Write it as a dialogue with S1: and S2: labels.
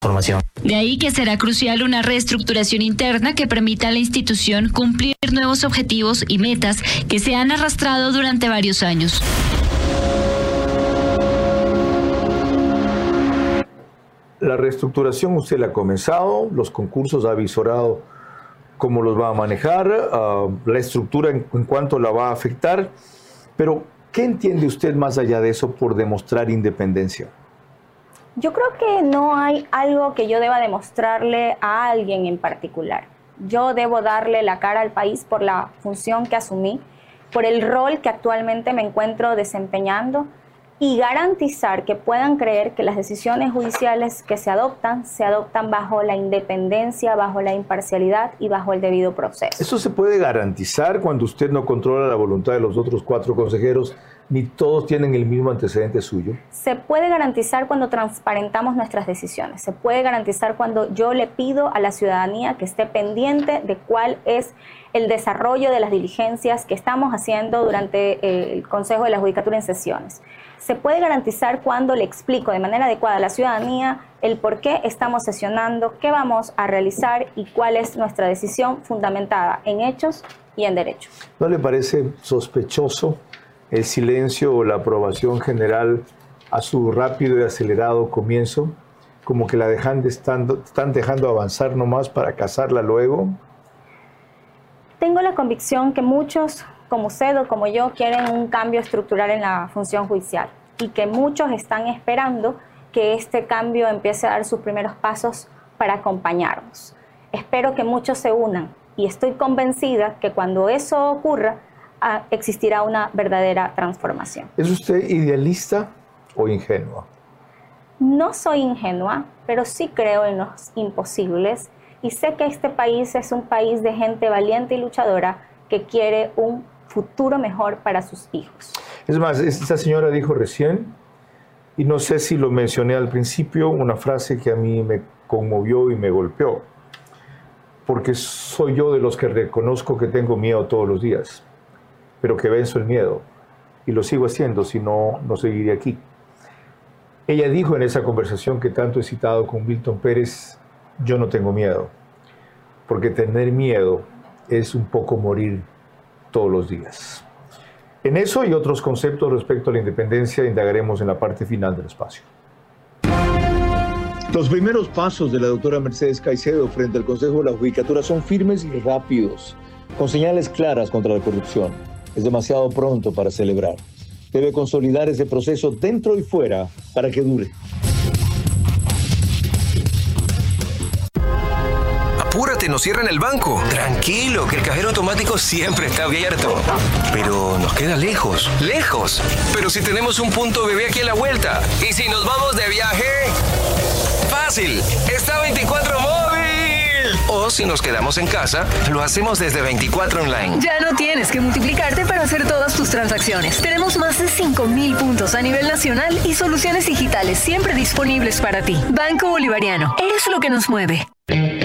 S1: formación.
S2: De ahí que será crucial una reestructuración interna que permita a la institución cumplir nuevos objetivos y metas que se han arrastrado durante varios años.
S3: La reestructuración usted la ha comenzado, los concursos ha visorado cómo los va a manejar, la estructura en cuánto la va a afectar, pero ¿qué entiende usted más allá de eso por demostrar independencia?
S4: Yo creo que no hay algo que yo deba demostrarle a alguien en particular. Yo debo darle la cara al país por la función que asumí, por el rol que actualmente me encuentro desempeñando y garantizar que puedan creer que las decisiones judiciales que se adoptan bajo la independencia, bajo la imparcialidad y bajo el debido proceso.
S3: ¿Eso se puede garantizar cuando usted no controla la voluntad de los otros 4 consejeros, ni todos tienen el mismo antecedente suyo?
S4: Se puede garantizar cuando transparentamos nuestras decisiones. Se puede garantizar cuando yo le pido a la ciudadanía que esté pendiente de cuál es el desarrollo de las diligencias que estamos haciendo durante el Consejo de la Judicatura en sesiones. Se puede garantizar cuando le explico de manera adecuada a la ciudadanía el por qué estamos sesionando, qué vamos a realizar y cuál es nuestra decisión fundamentada en hechos y en derecho.
S3: ¿No le parece sospechoso el silencio o la aprobación general a su rápido y acelerado comienzo? Como que la están dejando avanzar nomás para cazarla luego.
S4: Tengo la convicción que muchos, como usted o como yo, quieren un cambio estructural en la función judicial y que muchos están esperando que este cambio empiece a dar sus primeros pasos para acompañarnos. Espero que muchos se unan y estoy convencida que cuando eso ocurra, existirá una verdadera transformación.
S3: ¿Es usted idealista o ingenua?
S4: No soy ingenua, pero sí creo en los imposibles y sé que este país es un país de gente valiente y luchadora que quiere un futuro mejor para sus hijos.
S3: Es más, esta señora dijo recién, y no sé si lo mencioné al principio, una frase que a mí me conmovió y me golpeó, porque soy yo de los que reconozco que tengo miedo todos los días, pero que venzo el miedo, y lo sigo haciendo, si no, no seguiría aquí. Ella dijo en esa conversación que tanto he citado con Milton Pérez, yo no tengo miedo, porque tener miedo es un poco morir todos los días. En eso y otros conceptos respecto a la independencia indagaremos en la parte final del espacio. Los primeros pasos de la doctora Mercedes Caicedo frente al Consejo de la Judicatura son firmes y rápidos, con señales claras contra la corrupción. Es demasiado pronto para celebrar. Debe consolidar ese proceso dentro y fuera para que dure.
S5: Apúrate, nos cierran el banco. Tranquilo, que el cajero automático siempre está abierto. Pero nos queda lejos, lejos. Pero si tenemos un punto bebé aquí a la vuelta. ¿Y si nos vamos de viaje? Fácil, está 24 móvil. O si nos quedamos en casa, lo hacemos desde 24 online.
S6: Ya no tienes que multiplicarte para hacer todas tus transacciones. Tenemos más de 5,000 puntos a nivel nacional y soluciones digitales siempre disponibles para ti. Banco Bolivariano, eres lo que nos mueve.